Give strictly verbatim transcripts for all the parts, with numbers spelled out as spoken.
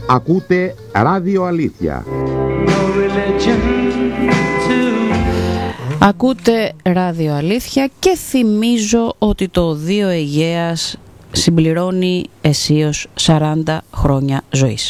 Ακούτε Ράδιο Αλήθεια. Ακούτε Ράδιο Αλήθεια και θυμίζω ότι το Οδείο Αιγαίας συμπληρώνει αισίως σαράντα χρόνια ζωής.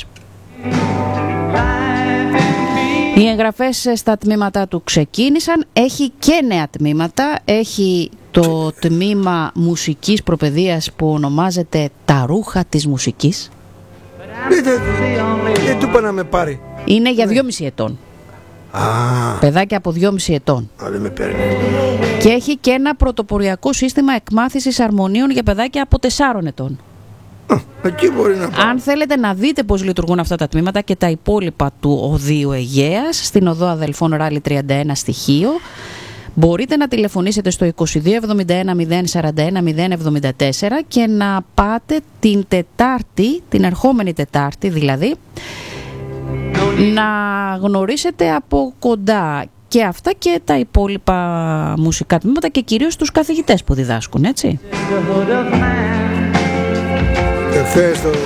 Οι εγγραφές στα τμήματα του ξεκίνησαν, έχει και νέα τμήματα, έχει το τμήμα μουσικής προπαιδείας που ονομάζεται «Τα ρούχα της μουσικής». Δεν του είπα να με πάρει. Είναι για δυόμιση ετών. Α, Παιδάκια από δυόμιση ετών. α, δεν με παίρνει. Και έχει και ένα πρωτοποριακό σύστημα εκμάθησης αρμονίων για παιδάκια από τεσσάρων ετών. Α, εκεί μπορεί να πάει. Αν θέλετε να δείτε πώς λειτουργούν αυτά τα τμήματα και τα υπόλοιπα του Οδείου Αιγαίας, στην οδό Αδελφών Ράλι τριάντα ένα Στοιχείο, μπορείτε να τηλεφωνήσετε στο είκοσι δύο εβδομήντα ένα μηδέν σαράντα ένα μηδέν εβδομήντα τέσσερα και να πάτε την Τετάρτη, την ερχόμενη Τετάρτη δηλαδή, να γνωρίσετε από κοντά και αυτά και τα υπόλοιπα μουσικά τμήματα και κυρίως τους καθηγητές που διδάσκουν, έτσι. Εχθές το,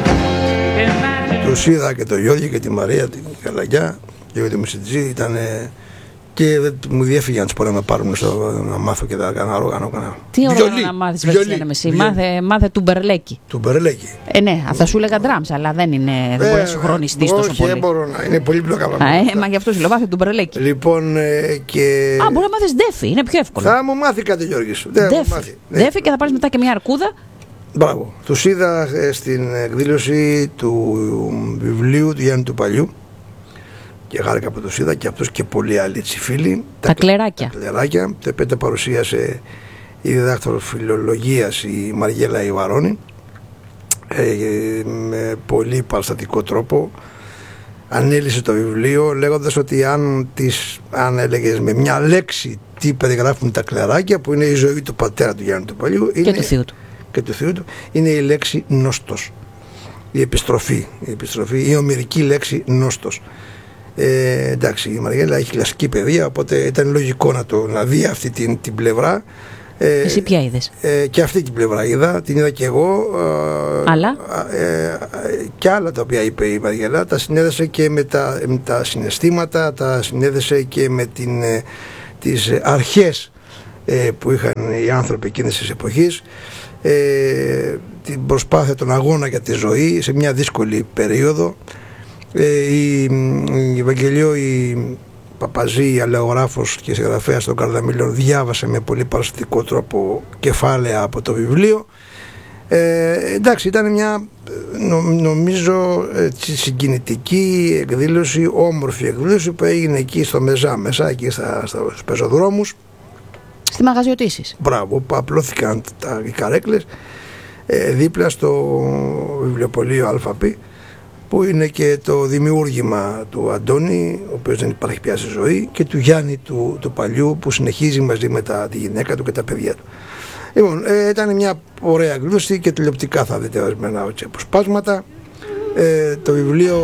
τους είδα και το Γιώργη και τη Μαρία, την Καλαγιά και τη Μουσιτζή ήταν και μου διέφυγε να τους πω να με πάρουν στο, να μάθω και τα κάνα όργανο. Τι όργανο να μάθεις Βερσιάνα Μεσή, μάθε, μάθε του Μπερλέκι. Του Μπερλέκι. Ε, ναι, θα σου έλεγα drums, αλλά δεν είναι, δεν μπορεί να σου χρονιστείς τόσο πολύ. Όχι, μπορώ να, είναι πολύ πλοκά. Ε, μα γι' αυτό σου λέω, μάθε του Μπερλέκι. Λοιπόν, ε, και... Α, μπορεί να μάθεις ντέφι, είναι πιο εύκολο. Θα μου μάθει κάτι Γιώργη σου. Ντέφι και θα πάρεις μετά και μια αρκούδα. Μπράβο. Τους είδα ε, στην εκδήλωση του βιβλίου του Γιάννη του Παλιού και χάρηκα που τους είδα και αυτούς και πολλοί άλλοι έτσι φίλοι. Τα, τα κλεράκια. Τα κλεράκια. Το επέτα παρουσίασε η διδάκτωρο φιλολογίας η Μαριέλα Ιβαρώνη ε, με πολύ παραστατικό τρόπο. Ανέλησε το βιβλίο λέγοντας ότι αν, τις, αν έλεγες με μια λέξη τι περιγράφουν τα κλεράκια, που είναι η ζωή του πατέρα του Γιάννη του Παλιού και είναι, του θείου του. και του θείου του, είναι η λέξη νόστος, η επιστροφή, η, επιστροφή, η ομηρική λέξη νόστος. Ε, εντάξει, η Μαριέλα έχει κλασική παιδεία, οπότε ήταν λογικό να, το, να δει αυτή την, την πλευρά. Ε, Εσύ ποια είδες? Ε, και αυτή την πλευρά είδα, την είδα και εγώ. Ε, άλλα? Ε, και άλλα τα οποία είπε η Μαριέλα, τα συνέδεσε και με τα, με τα συναισθήματα, τα συνέδεσε και με την, ε, τις αρχές ε, που είχαν οι άνθρωποι εκείνης της εποχής. Ε, την προσπάθεια, τον αγώνα για τη ζωή σε μια δύσκολη περίοδο. Ε, η, η Ευαγγελιό η Παπαζή, αλληλογράφος και συγγραφέας των Καρδαμήλων, διάβασε με πολύ παραστατικό τρόπο κεφάλαια από το βιβλίο. Ε, εντάξει, ήταν μια νο, νομίζω έτσι, συγκινητική εκδήλωση, όμορφη εκδήλωση που έγινε εκεί στο Μεζά, μέσα εκεί στα, στα, στους πεζοδρόμους. Στη Μαγαζιωτήσεις. Μπράβο, που απλώθηκαν τα, οι καρέκλες ε, δίπλα στο βιβλιοπωλείο ΑΠ, που είναι και το δημιούργημα του Αντώνη, ο οποίος δεν υπάρχει πια στη ζωή, και του Γιάννη του, του Παλιού, που συνεχίζει μαζί με τα, τη γυναίκα του και τα παιδιά του. Λοιπόν, ε, ήταν μια ωραία εκδήλωση και τηλεοπτικά θα δείτε ορισμένα αποσπάσματα. Ε, το βιβλίο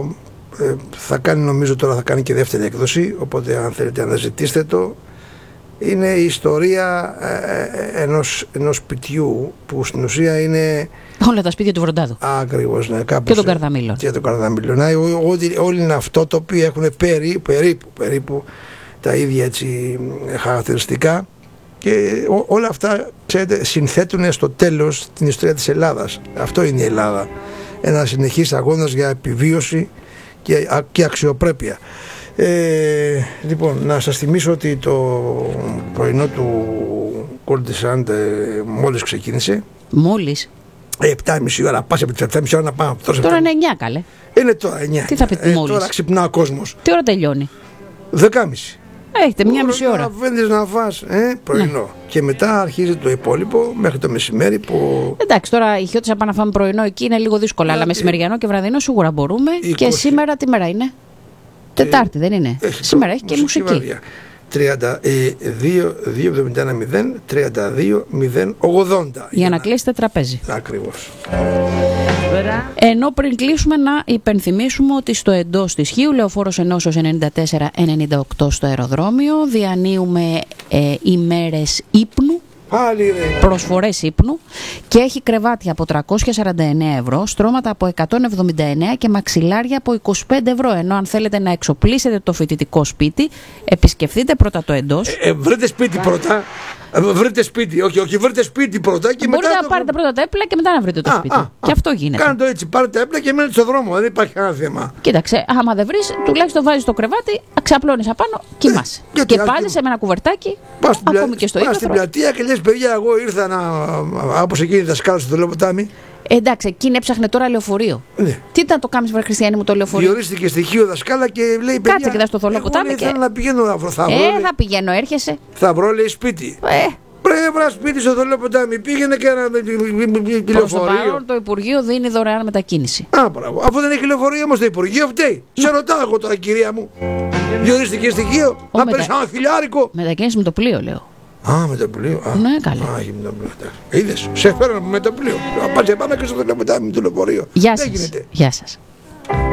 ε, θα κάνει, νομίζω τώρα θα κάνει και δεύτερη έκδοση, οπότε αν θέλετε αναζητήστε το. Είναι η ιστορία ε, ενός, ενός σπιτιού που στην ουσία είναι... Όλα τα σπίτια του Βροντάδου. Ακριβώς, ναι. Κάπως, και των Καρδαμήλων. Και των Καρδαμήλων. Ναι, όλοι, όλοι είναι αυτότοποι, έχουν περί, περίπου, περίπου τα ίδια έτσι, χαρακτηριστικά και ό, όλα αυτά, ξέρετε, συνθέτουν στο τέλος την ιστορία της Ελλάδας. Αυτό είναι η Ελλάδα. Ένα συνεχής αγώνας για επιβίωση και, και αξιοπρέπεια. Ε, λοιπόν, να σας θυμίσω ότι το πρωινό του Κολτισάντ ε, μόλις ξεκίνησε. Μόλις? επτά και μισή ώρα, πας από τις επτά και μισή ώρα να πάμε. Τώρα, τώρα είναι εννιά, καλέ. Είναι τώρα εννιά. Τι θα πει ε, μόλις? Τώρα ξυπνά ο κόσμος. Τι ώρα τελειώνει? δέκα και μισή. Έχετε μια μισή ώρα. Να βαίνεις να φας, ε, πρωινό. Ναι. Και μετά αρχίζει το υπόλοιπο μέχρι το μεσημέρι που... Εντάξει, τώρα οι χιώτες να πάνε να φάμε πρωινό εκεί είναι λίγο δύσκολο, yeah, αλλά μεσημεριανό και βραδινό σίγουρα μπορούμε. είκοσι Και σήμερα τι μέρα είναι? Τετάρτη δεν είναι? Έχει σήμερα έχει και μουσική. Βαριά. τριάντα δύο εβδομήντα ένα μηδέν τριάντα δύο μηδέν ογδόντα για να κλείσετε τραπέζι. Ακριβώς. Ενώ πριν κλείσουμε να υπενθυμίσουμε ότι στο εντός Στοιχείου, Λεωφόρος Ενώσεως ενενήντα τέσσερα ενενήντα οκτώ στο αεροδρόμιο, διανύουμε ε, ημέρες ύπνου Πάλι, ρε. Προσφορές ύπνου και έχει κρεβάτια από τριακόσια σαράντα εννέα ευρώ, στρώματα από εκατόν εβδομήντα εννέα και μαξιλάρια από είκοσι πέντε ευρώ. Ενώ αν θέλετε να εξοπλίσετε το φοιτητικό σπίτι, επισκεφτείτε πρώτα το εντός. Ε, ε, βρείτε σπίτι πρώτα. Ε, βρείτε σπίτι, όχι, όχι, βρείτε σπίτι πρώτα και Μπορείτε μετά. να το... πάρετε πρώτα τα έπιπλα και μετά να βρείτε το Α, σπίτι. α, και α, αυτό γίνεται. Κάντε το έτσι, πάρετε τα έπιπλα και μένετε στο δρόμο. Δεν υπάρχει κανένα θέμα. Κοίταξε, άμα δεν βρει, τουλάχιστον βάζει το κρεβάτι, ξαπλώνει απάνω, κοιμάσαι. Ε, και α, πάζεσαι με ένα κουβερτάκι, Πας στην, ακόμη πλα... και στο πας στην ύπεθρο. πλατεία και λες παιδιά, εγώ ήρθα να. Από εκείνη η δασκάλα στο Δελοποτάμι. Ε, εντάξει, εκείνη έψαχνε τώρα λεωφορείο. Ναι. Τι ήταν το κάμεις, βρε Χριστιανή μου, το λεωφορείο. Διορίστηκε στοιχείο δασκάλα και λέει παιδιά. Κάτσε και δα στο Θολοποτάμι. Εγώ Και... θέλω να πηγαίνω να βρω. Θα βρω, Ε, λέει, θα πηγαίνω, έρχεσαι. θα βρω, λέει σπίτι. Ε, Πρέπει να βρω σπίτι στο Θολοποτάμι. Πήγαινε και ένα προς το λεωφορείο. παρόν το Υπουργείο δίνει δωρεάν μετακίνηση. Α, μπράβο. Αφού δεν έχει λεωφορείο όμως το Υπουργείο φταίει. Σε ρωτάω εγώ τώρα, κυρία μου. Διορίστηκε στοιχείο. Ο, Να μετα- παίρνει ένα χιλιάρικο. Μετακίνηση με το πλοίο, λέω. Α, με το πλοίο. Α, Ναι, καλέ. Α, έχει με το πλοίο. Είδες, σε φέρνω με το πλοίο. Πάμε και στο Θολοποτάμι με το λεωφορείο. Γεια Δεν σας. γίνεται. Γεια σας.